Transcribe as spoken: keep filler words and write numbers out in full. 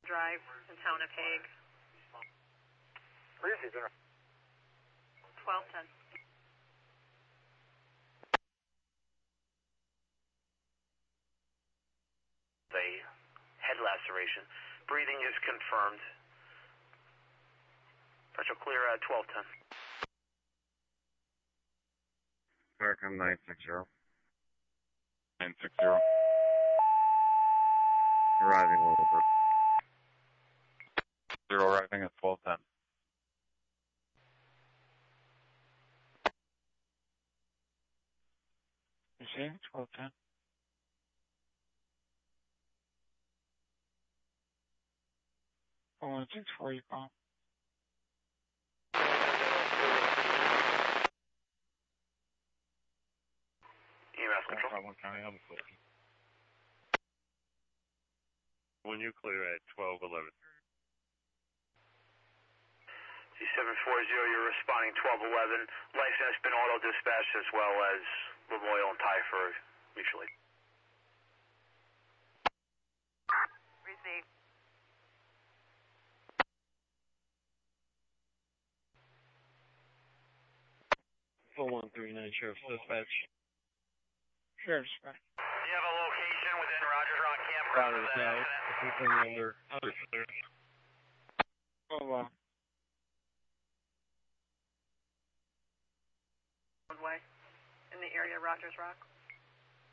Drive in town of Hague. twelve ten. A head laceration. Breathing is confirmed. Pressure clear at twelve ten. American nine six zero. nine six zero. Arriving over. Zero arriving at twelve ten. You see? twelve ten. four one six four, you call. E M S control. One County, I'm clear. When you clear at twelve eleven. C seven four zero, you're responding twelve eleven. License has been auto dispatched as well as Lamoille and Tyfer mutually. Receive. four one three nine, Sheriff's Dispatch. Sheriff's Dispatch. Do you have a location within Rogers Rock Campground of that accident? Anything under, under, Oh, wow. Roadway in the area of Rogers Rock.